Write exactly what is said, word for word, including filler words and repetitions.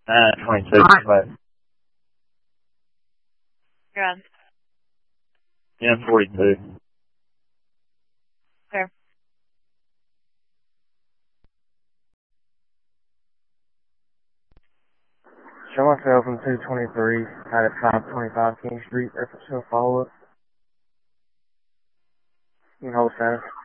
Uh, twenty-two, but. You're on. Yeah, forty-two. Okay. Show myself in two twenty-three, out at five twenty-five King Street, reference to a follow-up. You can hold status.